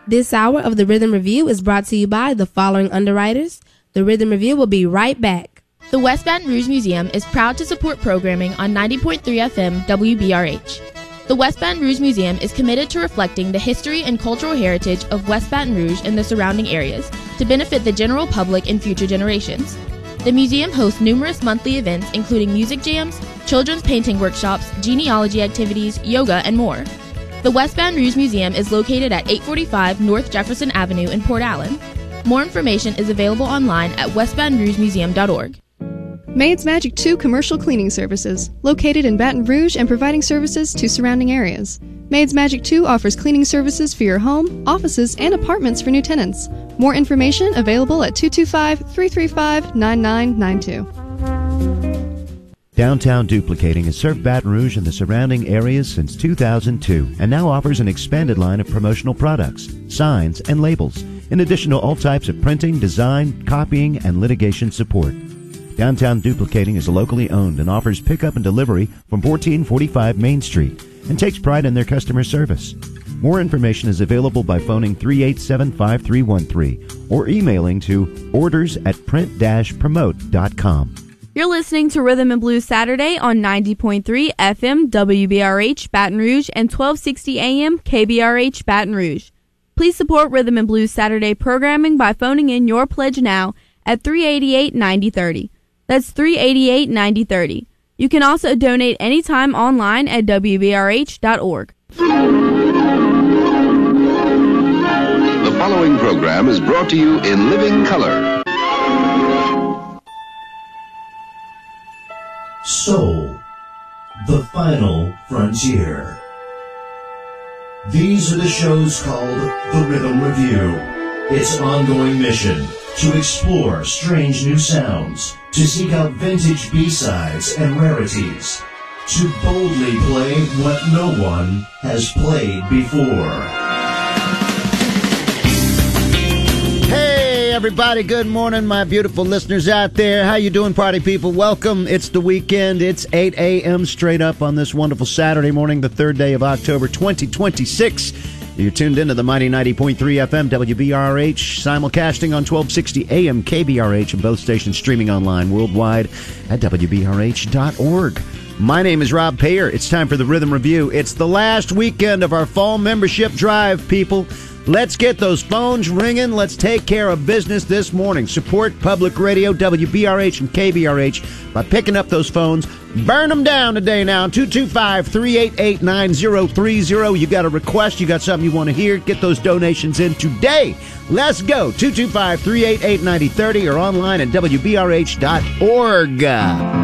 This hour of the Rhythm Review is brought to you by the following underwriters. The Rhythm Review will be right back. The West Baton Rouge Museum is proud to support programming on 90.3 FM WBRH. The West Baton Rouge Museum is committed to reflecting the history and cultural heritage of West Baton Rouge and the surrounding areas to benefit the general public and future generations. The museum hosts numerous monthly events including music jams, children's painting workshops, genealogy activities, yoga, and more. The West Baton Rouge Museum is located at 845 North Jefferson Avenue in Port Allen. More information is available online at westbatonrougemuseum.org. Maid's Magic 2 Commercial Cleaning Services, located in Baton Rouge and providing services to surrounding areas. Maid's Magic 2 offers cleaning services for your home, offices, and apartments for new tenants. More information available at 225-335-9992. Downtown Duplicating has served Baton Rouge and the surrounding areas since 2002 and now offers an expanded line of promotional products, signs, and labels, in addition to all types of printing, design, copying, and litigation support. Downtown Duplicating is locally owned and offers pickup and delivery from 1445 Main Street and takes pride in their customer service. More information is available by phoning 387-5313 or emailing to orders@print-promote.com. You're listening to Rhythm and Blues Saturday on 90.3 FM WBRH Baton Rouge and 1260 AM KBRH Baton Rouge. Please support Rhythm and Blues Saturday programming by phoning in your pledge now at 388-9030. That's 388-9030. You can also donate anytime online at WBRH.org. The following program is brought to you in living color. Soul, the final frontier. These are the shows called The Rhythm Review. Its ongoing mission, to explore strange new sounds, to seek out vintage B-sides and rarities, to boldly play what no one has played before. Hey everybody, good morning, my beautiful listeners out there. How you doing, party people? Welcome. It's the weekend. It's 8 a.m. straight up on this wonderful Saturday morning, the 3rd day of October 2026. You're tuned into the mighty 90.3 FM WBRH, simulcasting on 1260 AM KBRH, and both stations streaming online worldwide at WBRH.org. My name is Rob Payer. It's time for the Rhythm Review. It's the last weekend of our fall membership drive, people. Let's get those phones ringing. Let's take care of business this morning. Support Public Radio, WBRH and KBRH by picking up those phones. Burn them down today now. 225-388-9030. You got a request, you got something you want to hear, get those donations in today. Let's go. 225-388-9030 or online at WBRH.org.